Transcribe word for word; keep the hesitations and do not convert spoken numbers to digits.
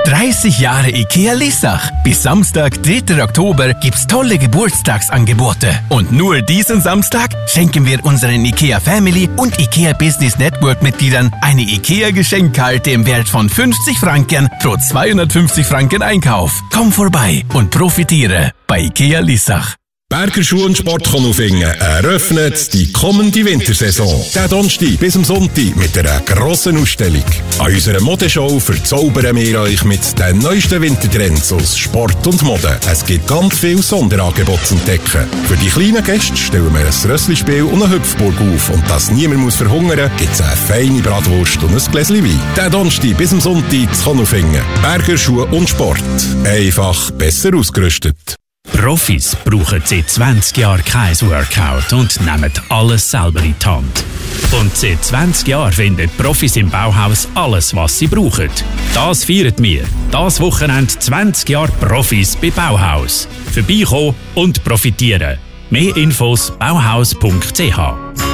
dreißig Jahre IKEA Lissach. Bis Samstag, dritter Oktober, gibt's tolle Geburtstagsangebote. Und nur diesen Samstag schenken wir unseren IKEA Family und IKEA Business Network Mitgliedern eine IKEA-Geschenkkarte im Wert von fünfzig Franken pro zweihundertfünfzig Franken Einkauf. Komm vorbei und profitiere bei IKEA Lissach. Berger Schuh und Sportkonufingen eröffnet die kommende Wintersaison. Der Donnerstag bis am Sonntag mit einer grossen Ausstellung. An unserer Modeshow verzaubern wir euch mit den neuesten Wintertrends aus Sport und Mode. Es gibt ganz viele Sonderangebote zu entdecken. Für die kleinen Gäste stellen wir ein Rösslispiel und eine Hüpfburg auf. Und dass niemand muss verhungern, gibt es eine feine Bratwurst und ein Gläschen Wein. Der Donnerstag bis am Sonntag zu Konufingen. Berger Schuh und Sport. Einfach besser ausgerüstet. Profis brauchen seit zwanzig Jahren kein Workout und nehmen alles selber in die Hand. Und seit zwanzig Jahren finden Profis im Bauhaus alles, was sie brauchen. Das feiern wir. Das Wochenende zwanzig Jahre Profis bei Bauhaus. Vorbeikommen und profitieren. Mehr Infos bauhaus punkt c h.